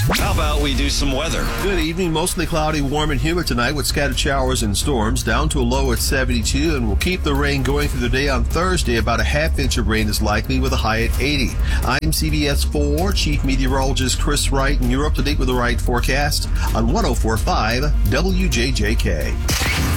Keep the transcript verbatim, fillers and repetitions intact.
How about we do some weather? Good evening. Mostly cloudy, warm and humid tonight with scattered showers and storms. Down to a low at seventy-two, and we'll keep the rain going through the day on Thursday. About a half inch of rain is likely with a high at eighty. I'm C B S four Chief Meteorologist Chris Wright, and you're up to date with the Wright forecast on one oh four point five W J J K.